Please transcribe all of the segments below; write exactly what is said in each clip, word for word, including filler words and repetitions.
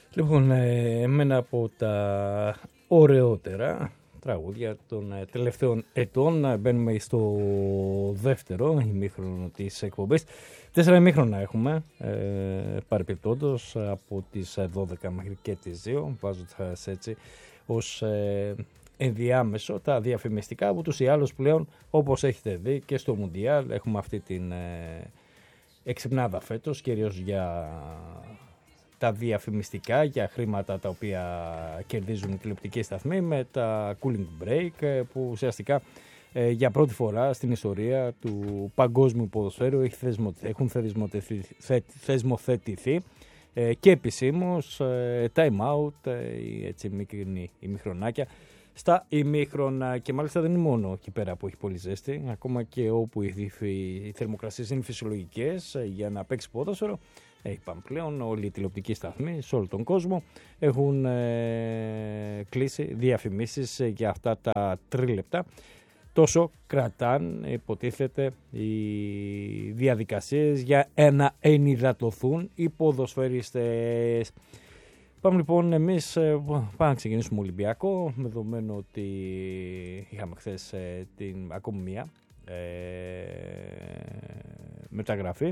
Λοιπόν, εμένα από τα ωραιότερα τραγούδια των τελευταίων ετών, μπαίνουμε στο δεύτερο ημίχρονο της εκπομπής. Τέσσερα ημίχρονα έχουμε, ε, παρεπιπτόντως, από τις δώδεκα μέχρι και τις δύο, βάζοντας έτσι ως ε, ενδιάμεσο τα διαφημιστικά, ούτως ή άλλως πλέον, όπως έχετε δει και στο Μουντιάλ, έχουμε αυτή την ε, εξυπνάδα φέτος, κυρίως για τα διαφημιστικά, για χρήματα τα οποία κερδίζουν οι τηλεοπτικοί σταθμοί, με τα cooling break, που ουσιαστικά ε, για πρώτη φορά στην ιστορία του παγκόσμιου ποδοσφαίρου έχουν θεσμοθετηθεί ε, και επισήμως ε, time out, ε, έτσι μικρή ημιχρονάκια στα ημίχρονα, και μάλιστα δεν είναι μόνο εκεί πέρα που έχει πολύ ζέστη, ακόμα και όπου οι, οι θερμοκρασίες είναι φυσιολογικές για να παίξει ποδόσφαιρο. Ε, είπαμε πλέον όλοι οι τηλεοπτικοί σταθμοί σε όλο τον κόσμο έχουν ε, κλείσει διαφημίσεις για αυτά τα τρίλεπτα. Τόσο κρατάν, υποτίθεται, οι διαδικασίες για να ενυδατωθούν οι ποδοσφαιριστές. Πάμε λοιπόν εμείς, πάμε να ξεκινήσουμε Ολυμπιακό, με δεδομένο ότι είχαμε χθες ε, την ακόμη μία ε, μεταγραφή.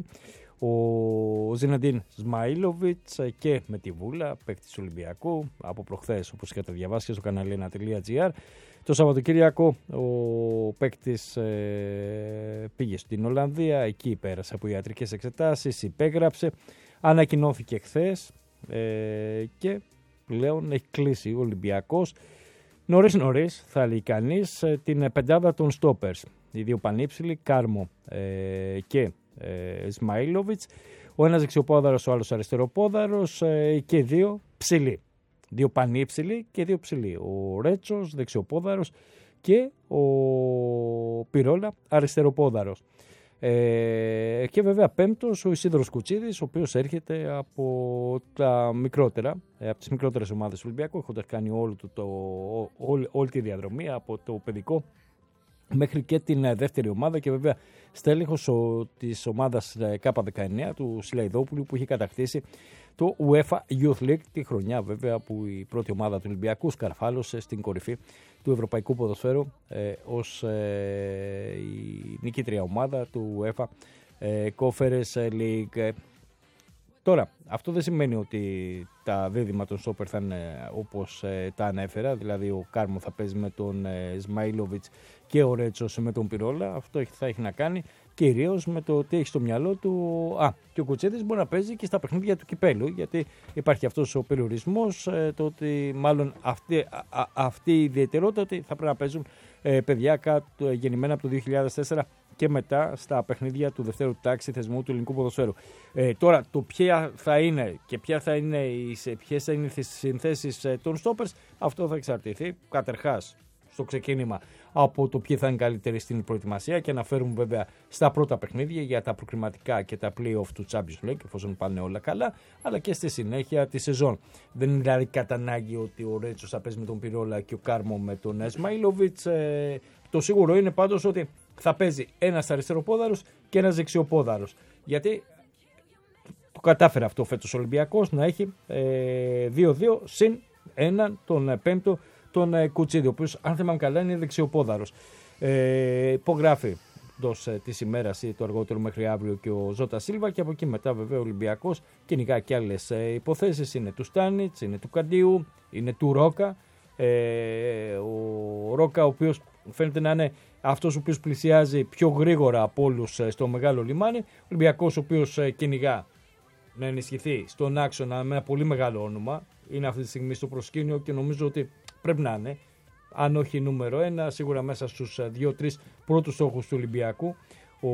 Ο Ζιναντίν Σμάιλοβιτς και με τη Βούλα, παίκτης Ολυμπιακού, από προχθές, όπως είχατε διαβάσει και στο κανάλι ένα τελεία τζι άρ. Το Σαββατοκύριακο ο παίκτης ε, πήγε στην Ολλανδία, εκεί πέρασε από ιατρικές εξετάσεις, υπέγραψε, ανακοινώθηκε χθες ε, και πλέον έχει κλείσει ο Ολυμπιακός. Νωρίς νωρίς, θα λέει κανείς, την πεντάδα των στόπερς. Οι δύο πανύψηλοι, Κάρμο ε, και ε, Σμάιλοβιτς, ο ένας δεξιοπόδαρος, ο άλλος αριστεροπόδαρος, ε, και δύο ψηλοί. Δύο πανύψηλοι και δύο ψηλοί. Ο Ρέτσος δεξιοπόδαρος και ο Πυρόλα αριστεροπόδαρος. Ε, και βέβαια πέμπτος ο Ισίδωρος Κουτσίδης, ο οποίος έρχεται από τα μικρότερα, από τις μικρότερες ομάδες του Ολυμπιακού, έχοντας κάνει όλο το, το, όλη, όλη τη διαδρομή από το παιδικό μέχρι και την δεύτερη ομάδα, και βέβαια στέλεχος της ομάδας κέι δεκαεννέα του Σιλαϊδόπουλου, που είχε κατακτήσει το UEFA Youth League τη χρονιά βέβαια που η πρώτη ομάδα του Ολυμπιακού σκαρφάλωσε στην κορυφή του ευρωπαϊκού ποδοσφαίρου ε, ως ε, η νικήτρια ομάδα του UEFA ε, Conference League. Τώρα, αυτό δεν σημαίνει ότι τα δίδυμα των στόπερ θα είναι όπως ε, τα ανέφερα, δηλαδή ο Κάρμο θα παίζει με τον ε, Σμάιλοβιτς και ο Ρέτσος με τον Πυρόλα. Αυτό θα έχει να κάνει κυρίως με το τι έχει στο μυαλό του. Α, και ο Κουτσίδης μπορεί να παίζει και στα παιχνίδια του κυπέλου, γιατί υπάρχει αυτός ο περιορισμός, ε, το ότι μάλλον αυτή, α, α, αυτή η ιδιαιτερότητα ότι θα πρέπει να παίζουν ε, παιδιά κάτω, γεννημένα από το δύο χιλιάδες τέσσερα και μετά στα παιχνίδια του δευτέρου τάξη θεσμού του ελληνικού ποδοσφαίρου. Ε, τώρα, το ποια θα είναι και ποια θα είναι οι, ποιες θα είναι οι συνθέσεις των στόπερς, αυτό θα εξαρτηθεί καταρχάς στο ξεκίνημα από το ποιοι θα είναι καλύτεροι στην προετοιμασία, και αναφέρουμε βέβαια στα πρώτα παιχνίδια για τα προκριματικά και τα play-off του Champions League, εφόσον πάνε όλα καλά, αλλά και στη συνέχεια τη σεζόν. Δεν είναι δηλαδή κατά ανάγκη ότι ο Ρέτσος θα παίζει με τον Πυρόλα και ο Κάρμο με τον Σμάιλοβιτς. Ε, το σίγουρο είναι πάντως ότι θα παίζει ένας αριστεροπόδαρος και ένας δεξιοπόδαρος. Γιατί το κατάφερε αυτό φέτος ο Ολυμπιακός, να έχει ε, δύο δύο συν έναν τον πέμπτο, τον ε, Κουτσίδη, ο οποίος αν θυμάμαι καλά είναι δεξιοπόδαρος. Ε, υπογράφει εντός ε, της ημέρας ή το αργότερο μέχρι αύριο και ο Ζώτα Σίλβα, και από εκεί μετά βέβαια ο Ολυμπιακός κυνηγά και άλλες ε, υποθέσεις. Είναι του Στάνιτς, είναι του Καντίου, είναι του Ρόκα. Ε, ο Ρόκα, ο οποίος φαίνεται να είναι αυτός ο οποίος πλησιάζει πιο γρήγορα από όλους ε, στο μεγάλο λιμάνι. Ο Ολυμπιακός, ο οποίος ε, κυνηγά να ενισχυθεί στον άξονα με ένα πολύ μεγάλο όνομα, είναι αυτή τη στιγμή στο προσκήνιο και νομίζω ότι πρέπει να είναι, αν όχι νούμερο ένα, σίγουρα μέσα στους δύο τρεις πρώτους στόχους του Ολυμπιακού. Ο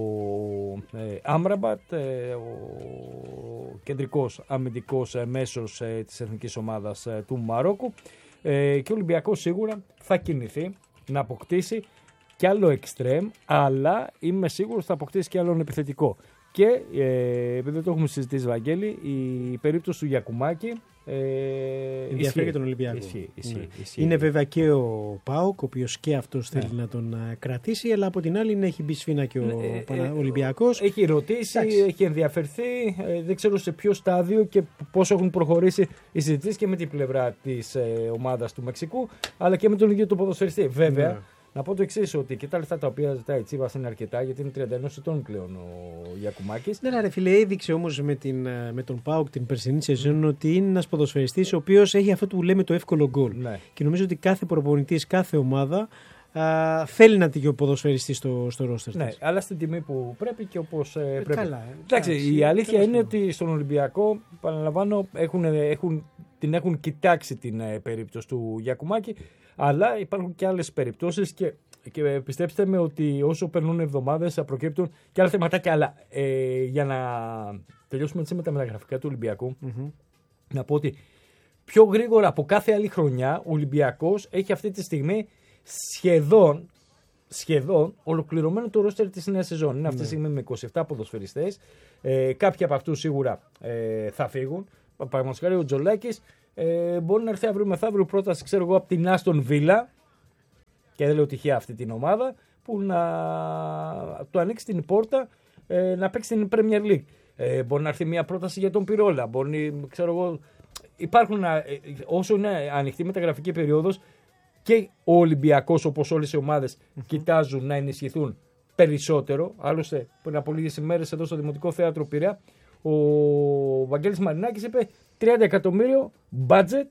ε, Άμραμπατ, ε, ο κεντρικός αμυντικός ε, μέσος ε, της εθνικής ομάδας ε, του Μαρόκου, ε, και ο Ολυμπιακός σίγουρα θα κινηθεί να αποκτήσει κι άλλο εξτρέμ, αλλά είμαι σίγουρος θα αποκτήσει κι άλλον επιθετικό. Και ε, επειδή το έχουμε συζητήσει, Βαγγέλη, η περίπτωση του Γιακουμάκη Ε, ενδιαφέρει και τον Ολυμπιακό. Ισχύει, ισχύει, ναι. ισχύει. Είναι βέβαια και ο ΠΑΟΚ, ο οποίος και αυτός θέλει ναι. να τον κρατήσει, αλλά από την άλλη έχει μπει σφήνα και ο ε, ε, Ολυμπιακός. Έχει ρωτήσει, εντάξει. Έχει ενδιαφερθεί. Ε, δεν ξέρω σε ποιο στάδιο και πώς έχουν προχωρήσει οι συζητήσεις και με την πλευρά της ε, ομάδας του Μεξικού, αλλά και με τον ίδιο τον ποδοσφαιριστή. Βέβαια. Ναι. Να πω το εξής, ότι και τα λεφτά τα οποία ζητάει η Τσίβας είναι αρκετά, γιατί είναι τριάντα ένα ετών πλέον ο Γιακουμάκης. Ναι, ρε φίλε, έδειξε όμως με, την, με τον ΠΑΟΚ την περσινή σεζόν ότι είναι ένας ποδοσφαιριστής ο οποίος έχει αυτό που λέμε το εύκολο γκολ. Ναι. Και νομίζω ότι κάθε προπονητής, κάθε ομάδα α, θέλει να τύχει ο ποδοσφαιριστής στο, στο ρόστερ. Ναι, αλλά στην τιμή που πρέπει και όπως ε, πρέπει. Καλά, εντάξει, εντάξει, η αλήθεια είναι ότι στον Ολυμπιακό, παραλαμβάνω, έχουν, έχουν, την έχουν κοιτάξει την ε, περίπτωση του Γιακουμάκη. Αλλά υπάρχουν και άλλες περιπτώσεις και, και πιστέψτε με ότι όσο περνούν εβδομάδες θα προκύπτουν και άλλα θεματάκια. Αλλά ε, για να τελειώσουμε έτσι με τα μεταγραφικά του Ολυμπιακού, mm-hmm. να πω ότι πιο γρήγορα από κάθε άλλη χρονιά ο Ολυμπιακός έχει αυτή τη στιγμή σχεδόν, σχεδόν ολοκληρωμένο το ρόστερ της νέας σεζόν. Είναι mm-hmm. αυτή τη στιγμή με είκοσι επτά ποδοσφαιριστές. Ε, κάποιοι από αυτούς σίγουρα ε, θα φύγουν. Παραδείγματος χάρη ο Τζολάκης. Ε, μπορεί να έρθει αύριο μεθαύριο πρόταση, ξέρω εγώ, από την Άστον Βίλα, και δεν λέω τυχαία αυτή την ομάδα, που να του ανοίξει την πόρτα ε, να παίξει την Premier League. Ε, μπορεί να έρθει μια πρόταση για τον Πυρόλα. Μπορεί, ξέρω εγώ, υπάρχουν, ε, όσο είναι ανοιχτή μεταγραφική περίοδος, και ο Ολυμπιακός, όπως όλες οι ομάδες, mm-hmm. κοιτάζουν να ενισχυθούν περισσότερο. Άλλωστε, πριν από λίγες ημέρες εδώ στο Δημοτικό Θέατρο Πειραιά, ο Βαγγέλης Μαρινάκης είπε τριάντα εκατομμύριο budget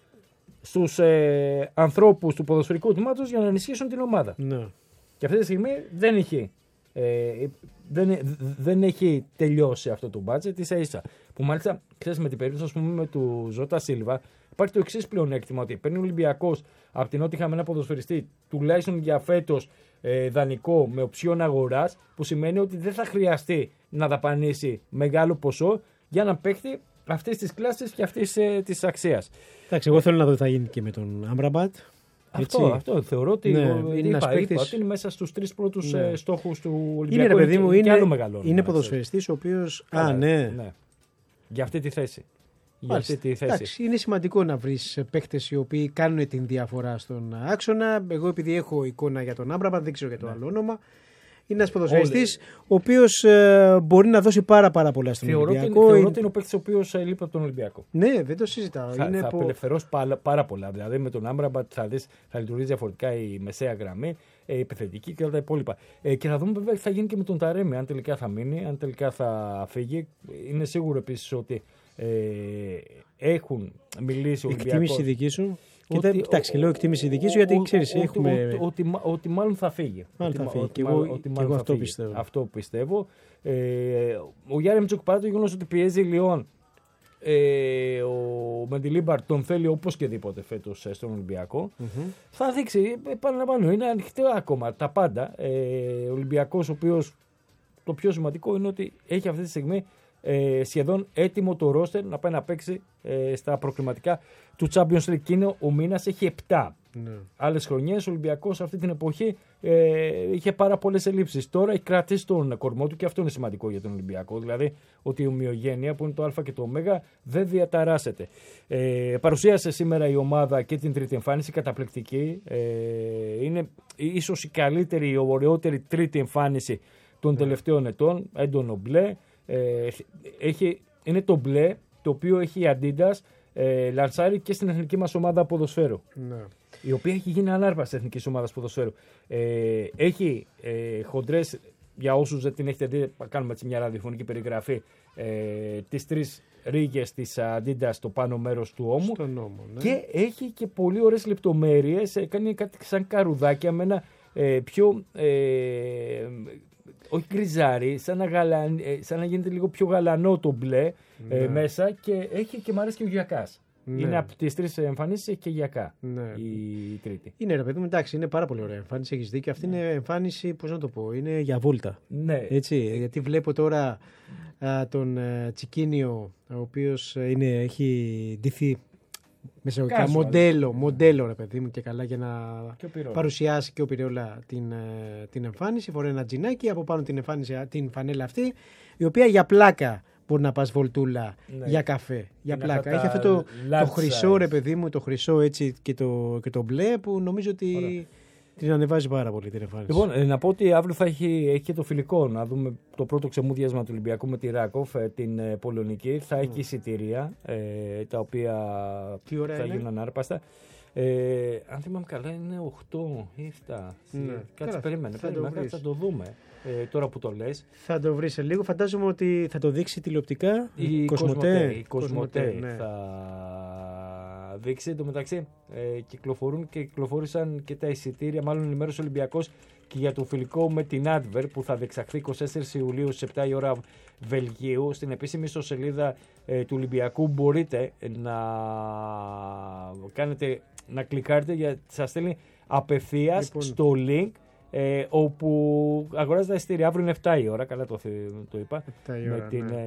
στους ε, ανθρώπους του ποδοσφαιρικού τμήματος για να ενισχύσουν την ομάδα. Ναι. Και αυτή τη στιγμή δεν έχει, ε, δεν, δεν έχει τελειώσει αυτό το budget, ίσα ίσα. Που μάλιστα, ξέρεις, με την περίπτωση, ας πούμε, με του Ζώτα Σίλβα, υπάρχει το εξής πλεονέκτημα, ότι παίρνει ο Ολυμπιακός από την ότι είχαμε ένα ποδοσφαιριστή τουλάχιστον για φέτος ε, δανεικό με οψιόν αγοράς, που σημαίνει ότι δεν θα χρειαστεί να δαπανίσει μεγάλο ποσό για να παίχτη αυτής της κλάσης και αυτής ε, της αξίας. Εντάξει, εγώ θέλω να δω τι θα γίνει και με τον Άμπραμπατ. Αυτό, αυτό θεωρώ ότι, ναι, είναι, είπα, είπα, παίκτης... είπα, ότι είναι μέσα στους τρεις πρώτους ναι. ε, στόχους του Ολυμπιακού. Είναι, ρε παιδί μου, είναι, είναι, είναι ποδοσφαιριστής ο οποίος... Α, Α, ναι. ναι. Για αυτή τη θέση. Για αυτή τη θέση. Εντάξει, είναι σημαντικό να βρεις παίκτες οι οποίοι κάνουν την διαφορά στον άξονα. Εγώ, επειδή έχω εικόνα για τον Άμπραμπατ, δεν ξέρω για το ναι. άλλο όνομα. Είναι ένας ποδοσφαιριστής ο οποίος ε, μπορεί να δώσει πάρα, πάρα πολλά στον θεωρώ Ολυμπιακό. Την, θεωρώ ότι είναι ο παίκτης ο οποίος λείπει από τον Ολυμπιακό. Ναι, δεν το συζητάω. Θα, είναι θα που... απελευθερώσει πάρα, πάρα πολλά. Δηλαδή με τον Άμπραμπατ θα, δεις, θα λειτουργήσει διαφορετικά η μεσαία γραμμή, η επιθετική και όλα τα υπόλοιπα. Ε, και θα δούμε βέβαια τι θα γίνει και με τον Ταρέμι, αν τελικά θα μείνει, αν τελικά θα φύγει. Είναι σίγουρο επίσης ότι ε, έχουν μιλήσει ο Ολυμπιακός. Εκτίμηση δική σου. Ότι, Κοιτάξτε, λέω εκτίμηση δική σου, γιατί ξέρεις, έχουμε... Ότι, ότι, ότι μάλλον θα φύγει. Μάλλον ότι, θα φύγει. Ότι, και εγώ, ότι και εγώ αυτό φύγει. πιστεύω. Αυτό πιστεύω. Ε, ο Γιάννη Μητσούκ, παρά το γεγονός ότι πιέζει Λιόν, ε, ο Μεντιλίμπαρ τον θέλει οπωσδήποτε φέτος στον Ολυμπιακό. Mm-hmm. Θα δείξει, επαναλαμβάνω, είναι ανοιχτό ακόμα τα πάντα. Ε, ο Ολυμπιακός, ο οποίος το πιο σημαντικό είναι ότι έχει αυτή τη στιγμή Ε, σχεδόν έτοιμο το ρόστερ να πάει να παίξει ε, στα προκριματικά του Champions League. Και είναι, ο μήνας έχει επτά. Ναι. Άλλες χρονιές ο Ολυμπιακός αυτή την εποχή ε, είχε πάρα πολλές ελλείψεις. Τώρα έχει κρατήσει τον κορμό του και αυτό είναι σημαντικό για τον Ολυμπιακό. Δηλαδή ότι η ομοιογένεια που είναι το Α και το Ω δεν διαταράσσεται. Ε, παρουσίασε σήμερα η ομάδα και την τρίτη εμφάνιση, καταπληκτική. Ε, είναι ίσως η καλύτερη, η ωραιότερη τρίτη εμφάνιση των ναι. τελευταίων ετών. Έντονο μπλε. Ε, έχει, είναι το μπλε το οποίο έχει η Adidas ε, λανσάρει και στην εθνική μας ομάδα ποδοσφαίρου, ναι. η οποία έχει γίνει ανάρπαση της εθνικής ομάδας ποδοσφαίρου. Ε, έχει ε, χοντρές, για όσους δεν την έχετε δει, κάνουμε έτσι μια ραδιοφωνική περιγραφή, ε, τις τρεις ρίγες της Adidas στο πάνω μέρος του ώμου, νόμο, ναι. και έχει και πολύ ωραίες λεπτομέρειες, ε, κάνει κάτι σαν καρουδάκια με ένα ε, πιο... Ε, όχι γκριζάρι, σαν να, γαλα... σαν να γίνεται λίγο πιο γαλανό το μπλε ναι. ε, μέσα, και έχει και μ' αρέσει και ο γιακάς. Ναι. Είναι από τις τρεις εμφανίσεις, έχει και γιακά ναι. η τρίτη. Είναι ρε παιδί μου, εντάξει, είναι πάρα πολύ ωραία εμφάνιση, έχεις δίκιο. Αυτή ναι. είναι εμφάνιση, πώς να το πω, είναι για βόλτα. Ναι. Έτσι, γιατί βλέπω τώρα α, τον α, Τσικίνιο, ο οποίος είναι, έχει ντυθεί μεσαγωγικά μοντέλο, μοντέλο ρε παιδί μου, και καλά για να παρουσιάσει και ο Πυραιόλα την, την εμφάνιση. Φοράει ένα τζινάκι από πάνω την, εμφάνιση, την φανέλα αυτή, η οποία για πλάκα μπορεί να πας βολτούλα ναι. για καφέ, για είναι πλάκα. Έχει αυτό το, το χρυσό, ρε παιδί μου, το χρυσό έτσι και το, και το μπλε που νομίζω ότι Ωραία. την ανεβάζει πάρα πολύ την εμφάνιση. Λοιπόν, ε, να πω ότι αύριο θα έχει, έχει και το φιλικό, να δούμε το πρώτο ξεμούδιασμα του Ολυμπιακού με τη Ράκοφ, ε, την ε, Πολωνική. Θα έχει mm. εισιτήρια, ε, τα οποία θα γίνουν ανάρπαστα. Ε, αν θυμάμαι καλά είναι οκτώ ή επτά. Ναι. Κάτσε, περίμενε, θα, περίμενε, θα το δούμε. Ε, τώρα που το λες. Θα το βρεις σε λίγο. Φαντάζομαι ότι θα το δείξει τηλεοπτικά η Κοσμοτέ. Η Κοσμοτέ ναι. θα δείξει. Εν τω μεταξύ ε, κυκλοφορούν και κυκλοφόρησαν και τα εισιτήρια, μάλλον ενημέρωσε ο Ολυμπιακός και για το φιλικό με την Adver που θα διεξαχθεί εικοστή τέταρτη Ιουλίου στις επτά η ώρα Βελγίου. Στην επίσημη ιστοσελίδα ε, του Ολυμπιακού μπορείτε να κάνετε, να κλικάρετε για σας στέλνει απευθείας λοιπόν. στο link ε, όπου αγοράζετε τα εισιτήρια. Αύριο είναι επτά η ώρα, καλά το, το είπα, ώρα, με την ναι.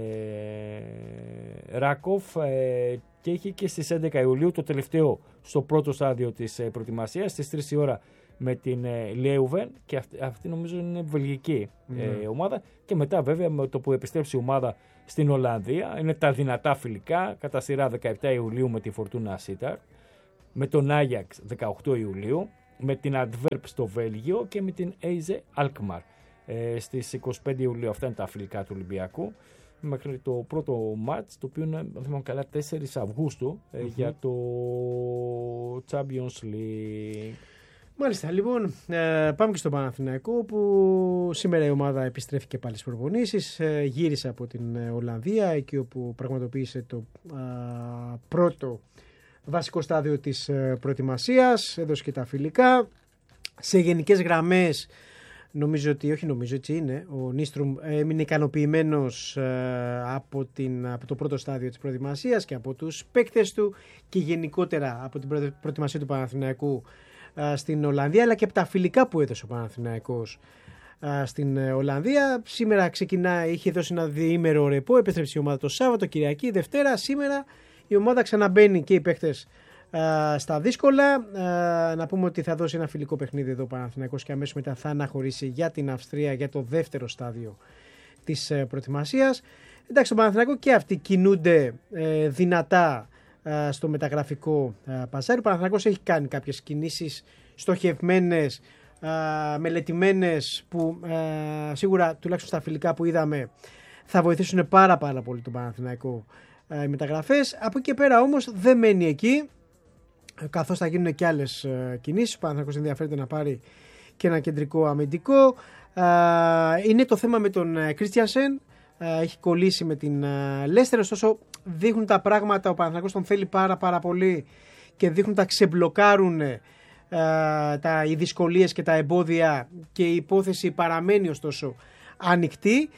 ε, Ράκοφ ε, και έχει και στις έντεκα Ιουλίου το τελευταίο στο πρώτο στάδιο της ε, προετοιμασίας, στις τρεις η ώρα με την ε, Λέουβεν και αυτή, αυτή νομίζω είναι βελγική ε, mm. ομάδα και μετά βέβαια με το που επιστρέψει η ομάδα στην Ολλανδία είναι τα δυνατά φιλικά κατά σειρά δεκαεπτά Ιουλίου με τη Φορτούνα Σίταρ, με τον Άγιαξ δεκαοκτώ Ιουλίου, με την Αντβέρπ στο Βέλγιο και με την Έιζε Αλκμαρ ε, στις εικοστή πέμπτη Ιουλίου. Αυτά είναι τα φιλικά του Ολυμπιακού μέχρι το πρώτο μάτς, το οποίο είναι, αν θυμάμαι καλά, τέσσερις Αυγούστου ε, mm-hmm. για το Champions League. Μάλιστα, λοιπόν, ε, πάμε και στο Παναθηναϊκό που σήμερα η ομάδα επιστρέφει και πάλι στις προπονήσεις. Ε, γύρισε από την Ολλανδία, εκεί όπου πραγματοποίησε το α, πρώτο βασικό στάδιο της ε, προετοιμασίας, έδωσε και τα φιλικά. Σε γενικές γραμμές, νομίζω ότι, όχι νομίζω, έτσι είναι, ο Νίστρουμ έμεινε ικανοποιημένος ε, από, την, από το πρώτο στάδιο της προετοιμασίας και από τους παίκτες του και γενικότερα από την προετοιμασία του Παναθηναϊκού στην Ολλανδία, αλλά και από τα φιλικά που έδωσε ο Παναθηναϊκός στην Ολλανδία. Σήμερα ξεκινάει, είχε δώσει ένα διήμερο ρεπό, επέστρεψε η ομάδα το Σάββατο, Κυριακή, Δευτέρα. Σήμερα η ομάδα ξαναμπαίνει και οι παίχτες στα δύσκολα. Να πούμε ότι θα δώσει ένα φιλικό παιχνίδι εδώ ο Παναθηναϊκός και αμέσως μετά θα αναχωρήσει για την Αυστρία για το δεύτερο στάδιο της προετοιμασίας. Εντάξει, το Παναθηναϊκό και αυτοί κινούνται δυνατά στο μεταγραφικό παζάρι. Ο Παναθηναϊκός έχει κάνει κάποιες κινήσεις στοχευμένες, μελετημένες που σίγουρα τουλάχιστον στα φιλικά που είδαμε θα βοηθήσουν πάρα πάρα πολύ τον Παναθηναϊκό οι μεταγραφές. Από εκεί και πέρα όμως δεν μένει εκεί, καθώς θα γίνουν και άλλες κινήσεις. Ο Παναθηναϊκός ενδιαφέρεται να πάρει και ένα κεντρικό αμυντικό. Είναι το θέμα με τον Κρίστιανσεν. Έχει κολλήσει με την Λέστερ, ωστόσο δείχνουν τα πράγματα, ο Παναθηναϊκός τον θέλει πάρα πάρα πολύ και δείχνουν τα ξεμπλοκάρουν ε, τα, οι δυσκολίες και τα εμπόδια και η υπόθεση παραμένει ωστόσο ανοιχτή.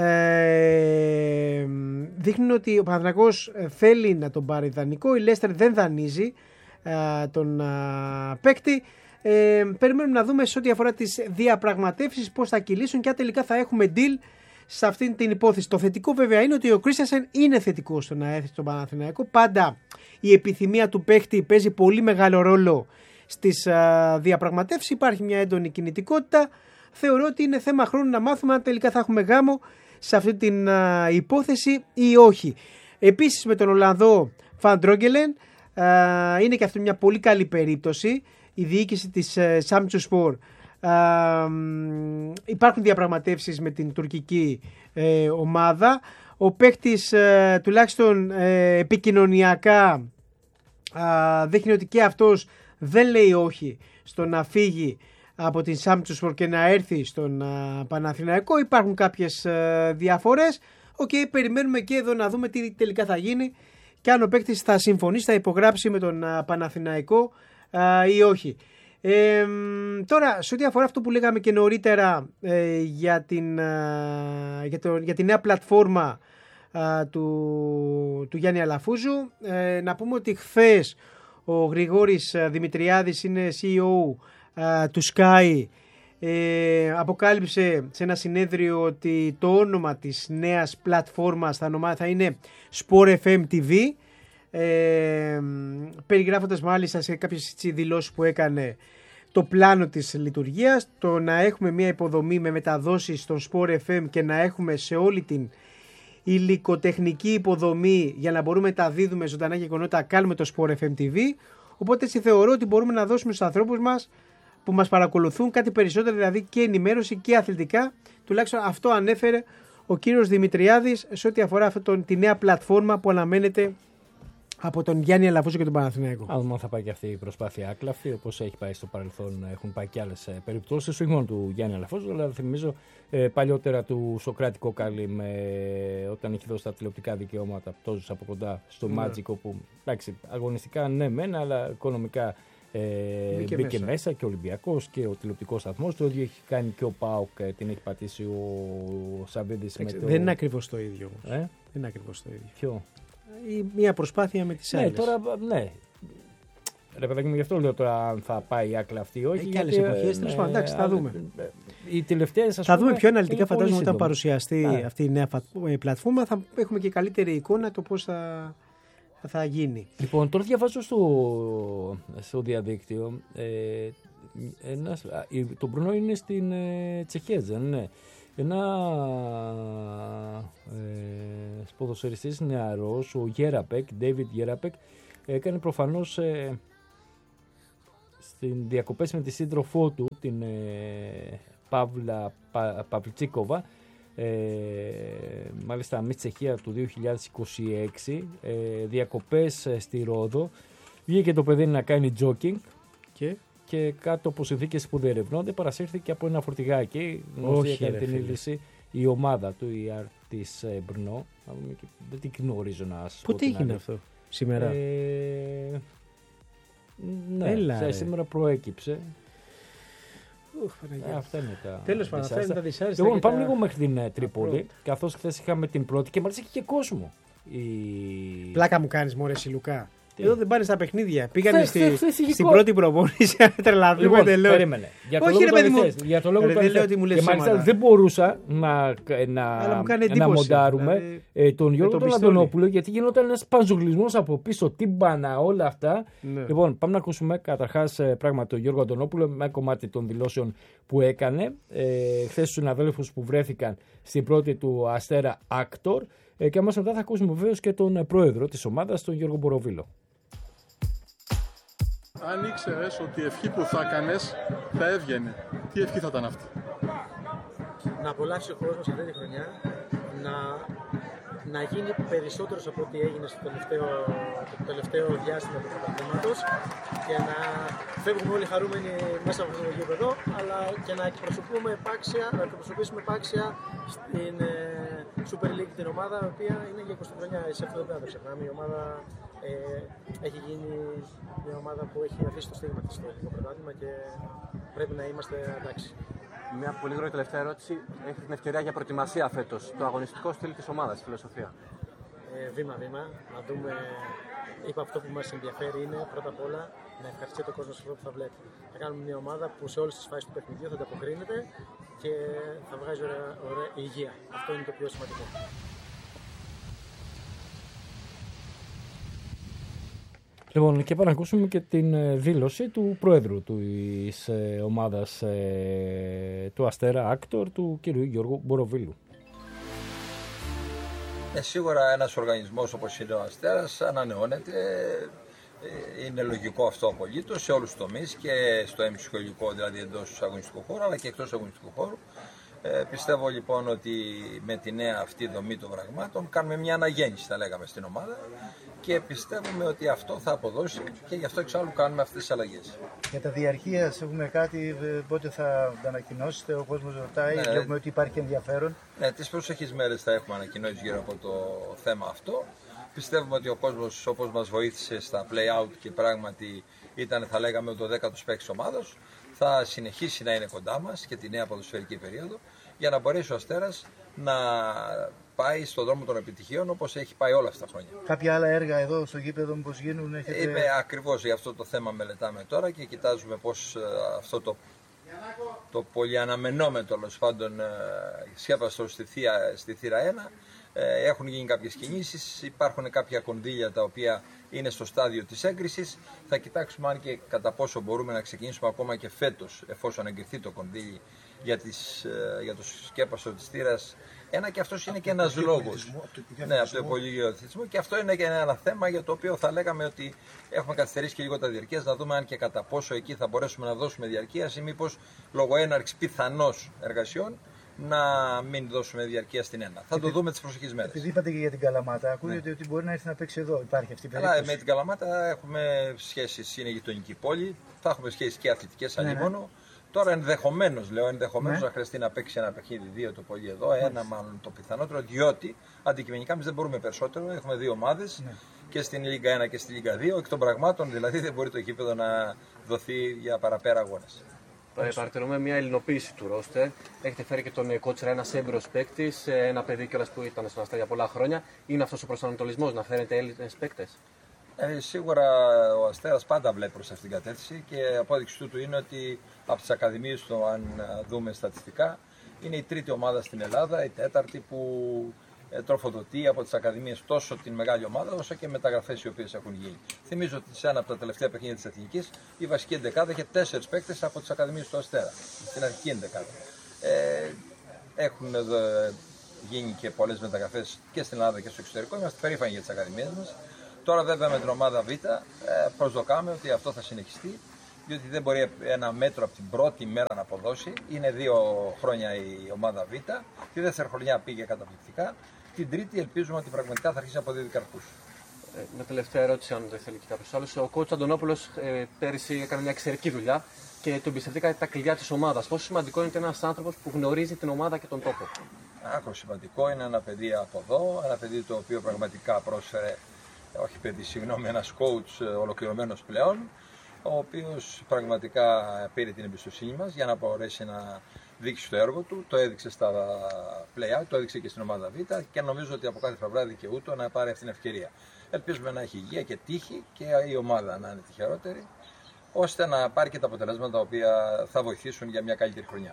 Ε, δείχνουν ότι ο Παναθηναϊκός θέλει να τον πάρει δανεικό, η Λέστερ δεν δανείζει ε, τον ε, παίκτη. Ε, περιμένουμε να δούμε σε ό,τι αφορά τις διαπραγματεύσεις πώς θα κυλήσουν και αν τελικά θα έχουμε deal σε αυτή την υπόθεση. Το θετικό βέβαια είναι ότι ο Κρίστιανσεν είναι θετικός στο να έρθει στον Παναθηναϊκό. Πάντα η επιθυμία του παίχτη παίζει πολύ μεγάλο ρόλο στις α, διαπραγματεύσεις. Υπάρχει μια έντονη κινητικότητα. Θεωρώ ότι είναι θέμα χρόνου να μάθουμε αν τελικά θα έχουμε γάμο σε αυτή την α, υπόθεση ή όχι. Επίσης με τον Ολλανδό Φαν Ντρόγκελεν είναι και αυτή μια πολύ καλή περίπτωση. Η διοίκηση της Samsunspor Uh, υπάρχουν διαπραγματεύσεις με την τουρκική ε, ομάδα. Ο παίκτης ε, τουλάχιστον ε, επικοινωνιακά ε, δείχνει ότι και αυτός δεν λέει όχι στο να φύγει από την Samsunspor και να έρθει στον ε, Παναθηναϊκό. Υπάρχουν κάποιες ε, διαφορές. Οκ, okay, περιμένουμε και εδώ να δούμε τι τελικά θα γίνει και αν ο παίκτης θα συμφωνήσει, θα υπογράψει με τον ε, Παναθηναϊκό ε, ή όχι. Ε, τώρα, σε ό,τι αφορά αυτό που λέγαμε και νωρίτερα ε, για, την, ε, για, το, για τη νέα πλατφόρμα ε, του, του Γιάννη Αλαφούζου, ε, να πούμε ότι χθες ο Γρηγόρης Δημητριάδης, είναι σι ι ο ε, του Sky, ε, αποκάλυψε σε ένα συνέδριο ότι το όνομα της νέας πλατφόρμας θα, θα είναι Sport εφ εμ τι βι. Ε, περιγράφοντας μάλιστα σε κάποιες δηλώσεις που έκανε το πλάνο της λειτουργίας, το να έχουμε μια υποδομή με μεταδόσεις στον Sport εφ εμ και να έχουμε σε όλη την υλικοτεχνική υποδομή για να μπορούμε να τα δίδουμε ζωντανά γεγονότα, κάνουμε το Sport εφ εμ τι βι. Οπότε έτσι θεωρώ ότι μπορούμε να δώσουμε στους ανθρώπους μας που μας παρακολουθούν κάτι περισσότερο, δηλαδή και ενημέρωση και αθλητικά. Τουλάχιστον αυτό ανέφερε ο κύριος Δημητριάδης σε ό,τι αφορά αυτή τον, τη νέα πλατφόρμα που αναμένεται από τον Γιάννη Αλαφούζο και τον Παναθηναϊκό. Αν δούμε αν θα πάει και αυτή η προσπάθεια άκλαφη, όπως έχει πάει στο παρελθόν, έχουν πάει και άλλες περιπτώσεις, όχι μόνο του Γιάννη Αλαφούζου, αλλά θυμίζω ε, παλιότερα του Σοκράτη Κόκαλη, με, όταν είχε δώσει τα τηλεοπτικά δικαιώματα πτώσεις από κοντά στο ναι. Magic, όπου εντάξει, αγωνιστικά ναι μεν, αλλά οικονομικά ε, μπήκε, μπήκε μέσα. μέσα και ο Ολυμπιακός και ο τηλεοπτικός σταθμός. Το ίδιο έχει κάνει και ο ΠΑΟΚ, την έχει πατήσει ο Σαββίδης. Με το... Δεν είναι ακριβώς το ίδιο όμως. Ε? Δεν είναι ακριβώς το ίδιο. Ποιο? Ή μια προσπάθεια με τις άλλες. Ναι, τώρα, ναι. Ρε παιδάκι μου, γι' αυτό λέω τώρα αν θα πάει η άκλα αυτή ή όχι. Έχει και άλλες εποχές, τέλος πάντων, εντάξει, θα δούμε. Οι τελευταίες, ας θα πούμε, δούμε πιο αναλυτικά, φαντάζομαι, όταν σύντομα. παρουσιαστεί yeah. αυτή η νέα πλατφόρμα, θα έχουμε και καλύτερη εικόνα το πώς θα, θα γίνει. Λοιπόν, τώρα διαβάζω στο, στο διαδίκτυο, ε, ένας, το Μπρουνό είναι στην ε, Τσεχία, δεν είναι? Ένα ε, ποδοσφαιριστής νεαρός, ο Γέραπεκ, David Γέραπεκ, έκανε προφανώς ε, στην διακοπές με τη σύντροφό του, την ε, Παύλα Πα, Παυλτσίκοβα, ε, μάλιστα με Τσεχία του δύο χιλιάδες είκοσι έξι, ε, διακοπές ε, στη Ρόδο. Βγήκε το παιδί να κάνει jogging και... και κάτω από συνθήκες που διερευνώνται παρασύρθηκε από ένα φορτηγάκι. Γνωστή έκανε την είδηση η ομάδα του, η Άρτης Μπρνό. Δεν την γνωρίζω να σας πω. Πότε έγινε αυτό, σήμερα? Ε, ναι, Έλα, σήμερα προέκυψε. Ουφ, ε, αυτά είναι τα. Τέλος πάντων, αυτά είναι τα δυσάρεστα. Λοιπόν, πάμε τα... λίγο μέχρι την uh, Τρίπολη. Καθώς χθες είχαμε την πρώτη και μάλιστα είχε και κόσμο. Η... Πλάκα μου κάνεις, μωρέ Σιλουκά. Εδώ δεν πάνε στα παιχνίδια. Πήγανε Χθες, στη, χθες, χθες, στην πρώτη προβόνηση. Τρελαθούμε λοιπόν, τελείως. Περίμενε. Για το Όχι, λόγο ρε, του παιδί μου. αληθές, για το λόγο Ρε, του δεν λέω αληθές. ότι μου λες Και μάλιστα σώματα. δεν μπορούσα να, να, να, να μοντάρουμε δηλαδή, τον Γιώργο τον Αντωνόπουλο, γιατί γινόταν ένας παζογλισμός από πίσω, τύμπανα, όλα αυτά. Ναι. Λοιπόν, πάμε να ακούσουμε καταρχάς πράγματι τον Γιώργο Αντωνόπουλο με ένα κομμάτι των δηλώσεων που έκανε ε, χθες στους συναδέλφους που βρέθηκαν στην πρώτη του Αστέρα Άκτορ. Ε, και αμέσως μετά θα ακούσουμε βεβαίως και τον πρόεδρο της ομάδας, τον Γιώργο Μποροβίλο. Αν ήξερες ότι η ευχή που θα έκανες θα έβγαινε, τι ευχή θα ήταν αυτή? Να απολαύσει ο κόσμος αυτή τη χρονιά, να, να γίνει περισσότερος από ό,τι έγινε στο τελευταίο, το τελευταίο διάστημα του πρωταθλήματος και να φεύγουμε όλοι χαρούμενοι μέσα από το γήπεδο, αλλά και να εκπροσωπούμε επάξια, να εκπροσωπήσουμε επάξια στην ε, Super League την ομάδα, η οποία είναι για είκοσι χρονιά. Σε αυτό δεν πρέπει να το ξεχνάμε. Η ομάδα ε, έχει γίνει μια ομάδα που έχει αφήσει το στίγμα της στο ελληνικό πρωτάθλημα και πρέπει να είμαστε εντάξει. Μια πολύ γρήγορη τελευταία ερώτηση. Έχετε την ευκαιρία για προετοιμασία φέτος. Το αγωνιστικό στυλ της ομάδας, η φιλοσοφία. Ε, Βήμα-βήμα, να δούμε. Είπα, αυτό που μας ενδιαφέρει είναι πρώτα απ' όλα να ευχαριστεί το κόσμο σε αυτό που θα βλέπει. Θα κάνουμε μια ομάδα που σε όλες τις φάσεις του παιχνιδιού θα ανταποκρίνεται και θα βγάζει ωραία, ωραία υγεία. Αυτό είναι το πιο σημαντικό. Λοιπόν, και πάμε να ακούσουμε και την δήλωση του πρόεδρου της ε, ομάδας ε, του Αστέρα Άκτορ, του κ. Γιώργου Μποροβίλου. Ε, σίγουρα ένας οργανισμός όπως είναι ο Αστέρας ανανεώνεται. Είναι λογικό αυτό απολύτως σε όλους τους τομείς, και στο εμψυχολογικό, δηλαδή εντός αγωνιστικού χώρου, αλλά και εκτός αγωνιστικού χώρου. Ε, πιστεύω λοιπόν ότι με τη νέα αυτή δομή των πραγμάτων κάνουμε μια αναγέννηση, θα λέγαμε, στην ομάδα, και πιστεύουμε ότι αυτό θα αποδώσει, και γι' αυτό εξάλλου κάνουμε αυτές τις αλλαγές. Για τα διαρκείας έχουμε κάτι, πότε θα τα ανακοινώσετε? Ο κόσμος ρωτάει, ναι, βλέπουμε ότι υπάρχει ενδιαφέρον. Ναι, τις προσεχείς μέρες θα έχουμε ανακοινώσεις γύρω από το θέμα αυτό. Πιστεύουμε ότι ο κόσμος, όπως μας βοήθησε στα play-out και πράγματι ήταν, θα λέγαμε, το δέκατος παίκτης ομάδος, θα συνεχίσει να είναι κοντά μας και τη νέα ποδοσφαιρική περίοδο, για να μπορέσει ο Αστέρας να πάει στον δρόμο των επιτυχίων όπως έχει πάει όλα αυτά τα χρόνια. Κάποια άλλα έργα εδώ στο γήπεδο πώς γίνουν? Έχετε... Είπε ακριβώς για αυτό το θέμα μελετάμε τώρα και κοιτάζουμε πώς αυτό το, το πολύ αναμενόμενο, τέλος πάντων, σκέπαστο στη, στη θύρα ένα, έχουν γίνει κάποιες κινήσεις, υπάρχουν κάποια κονδύλια τα οποία είναι στο στάδιο της έγκρισης. Θα κοιτάξουμε αν και κατά πόσο μπορούμε να ξεκινήσουμε ακόμα και φέτος, εφόσον εγκριθεί το κονδύλι, για, τις, για το σκέπαστο της θύρας. Ένα και αυτός είναι και ένας λόγος. Ναι, από το υπολογικό αθλητισμό. Και αυτό είναι και ένα θέμα για το οποίο θα λέγαμε ότι έχουμε καθυστερήσει και λίγο τα διαρκείας, να δούμε αν και κατά πόσο εκεί θα μπορέσουμε να δώσουμε διαρκείας ή μήπως λόγω έναρξης πιθανώς εργασιών να μην δώσουμε διαρκεία στην ένα. Θα το δούμε τις προσεχείς μέρες. Επειδή είπατε και για την Καλαμάτα, ακούγεται ναι. ότι μπορεί να έρθει να παίξει εδώ. Υπάρχει αυτή η περίπτωση. Αλλά με την Καλαμάτα έχουμε σχέσεις, είναι γειτονική πόλη, θα έχουμε σχέσεις και αθλητικές ναι, αλλήμωνο. Ναι. Τώρα ενδεχομένως, λέω, ενδεχομένως ναι. να χρειαστεί να παίξει ένα παιχνίδι, δύο το πολύ εδώ, ένα μάλλον το πιθανότερο, διότι αντικειμενικά εμείς δεν μπορούμε περισσότερο. Έχουμε δύο ομάδες ναι. και στην Λίγκα ένα και στη Λίγκα δύο. Εκ των πραγμάτων δηλαδή δεν μπορεί το γήπεδο να δοθεί για παραπέρα αγώνες. Παρατηρούμε μια ελληνοποίηση του ρόστερ. Έχετε φέρει και τον Κότσιρα, ένας έμπειρος παίκτης, ένα παιδί κιόλας που ήταν στον Αστέρα για πολλά χρόνια. Είναι αυτός ο προσανατολισμός, να φέρετε Έλληνες παίκτες? Ε, σίγουρα ο Αστέρας πάντα βλέπει προς αυτήν την κατεύθυνση και απόδειξη τούτου είναι ότι από τις ακαδημίες του, αν δούμε στατιστικά, είναι η τρίτη ομάδα στην Ελλάδα, η τέταρτη που ε, τροφοδοτεί από τις ακαδημίες τόσο την μεγάλη ομάδα όσο και μεταγραφές οι οποίες έχουν γίνει. Θυμίζω ότι σε ένα από τα τελευταία παιχνίδια της Εθνικής η βασική εντεκάδα είχε τέσσερις παίκτες από τις ακαδημίες του Αστέρα, στην αρχική εντεκάδα. Ε, έχουν ε, γίνει και πολλές μεταγραφές και στην Ελλάδα και στο εξωτερικό, είμαστε περήφανοι για τις ακαδημίες μας. Τώρα βέβαια με την ομάδα Β προσδοκάμε ότι αυτό θα συνεχιστεί, διότι δεν μπορεί ένα μέτρο από την πρώτη μέρα να αποδώσει. Είναι δύο χρόνια η ομάδα Β, τη δεύτερη χρονιά πήγε καταπληκτικά, την τρίτη ελπίζουμε ότι πραγματικά θα αρχίσει να αποδίδει καρπούς. Ε, μια τελευταία ερώτηση, αν δεν θέλει και κάποιος άλλος. Ο coach Αντωνόπουλος ε, πέρυσι έκανε μια εξαιρετική δουλειά και του εμπιστευτήκατε τα κλειδιά της ομάδας. Πόσο σημαντικό είναι ένας άνθρωπος που γνωρίζει την ομάδα και τον τόπο? Άκρο σημαντικό, είναι ένα παιδί από εδώ, ένα παιδί το οποίο πραγματικά πρόσφερε. Όχι παιδί, συγγνώμη, ένας coach ολοκληρωμένος πλέον, ο οποίος πραγματικά πήρε την εμπιστοσύνη μας για να μπορέσει να δείξει το έργο του, το έδειξε στα play-out, το έδειξε και στην ομάδα Β και νομίζω ότι από κάθε φορά δικαιούτο να πάρει αυτή την ευκαιρία. Ελπίζουμε να έχει υγεία και τύχη και η ομάδα να είναι τυχερότερη, ώστε να πάρει και τα αποτελέσματα τα οποία θα βοηθήσουν για μια καλύτερη χρονιά.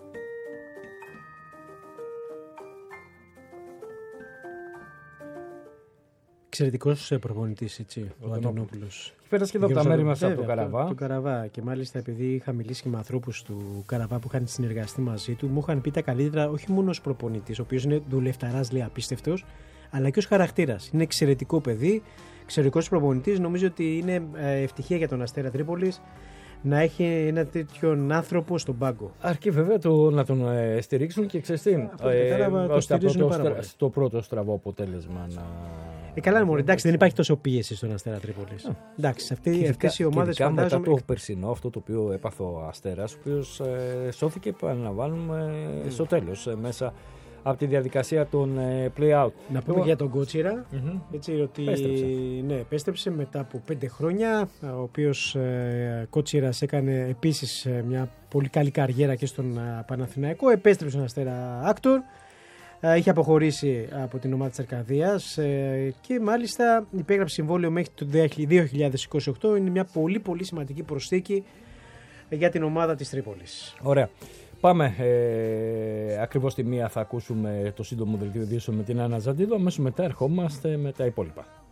Εξαιρετικός προπονητής, έτσι, ο Αντωνόπουλος. Πέρασε και εδώ από τα μέρη μας από τον Καραβά. Το Καραβά. Και μάλιστα επειδή είχα μιλήσει και με ανθρώπους του Καραβά που είχαν συνεργαστεί μαζί του, μου είχαν πει τα καλύτερα όχι μόνο ως προπονητής, ο οποίος είναι δουλευταράς, λέει, απίστευτος, αλλά και ως χαρακτήρας. Είναι εξαιρετικό παιδί, εξαιρετικός προπονητής. Νομίζω ότι είναι ευτυχία για τον Αστέρα Τρίπολης να έχει ένα τέτοιον άνθρωπο στον πάγκο. Αρκεί βέβαια το, να τον ε, στηρίξουν και ξέρεις τι, ε, ώστε το πρώτο στραβό αποτέλεσμα να... Ε, καλά, μωρέ, εντάξει, δεν υπάρχει τόσο πίεση στον Αστέρα Τρίπολης. Εντάξει, αυτές οι ομάδες φαντάζομαι... Μετά το περσινό, αυτό το οποίο έπαθε ο Αστέρας, ο οποίος ε, σώθηκε, επαναλαμβάνουμε, mm. στο τέλος, ε, μέσα από τη διαδικασία των ε, play-out. Να πούμε για τον Κότσιρα, mm-hmm. έτσι, ότι επέστρεψε. Ναι, επέστρεψε μετά από πέντε χρόνια, ο οποίος ε, Κότσιρας έκανε επίσης ε, μια πολύ καλή καριέρα και στον ε, Παναθηναϊκό, επέστρεψε στον Αστέρα Άκτορ. Είχε αποχωρήσει από την ομάδα της Αρκαδίας και μάλιστα υπέγραψε συμβόλαιο μέχρι το δύο χιλιάδες είκοσι οκτώ. Είναι μια πολύ πολύ σημαντική προσθήκη για την ομάδα της Τρίπολης. Ωραία. Πάμε. Ε, ακριβώς τη μία θα ακούσουμε το σύντομο δελτίο ειδήσεων με την Άννα Ζαντίδο. Αμέσως μετά ερχόμαστε με τα υπόλοιπα.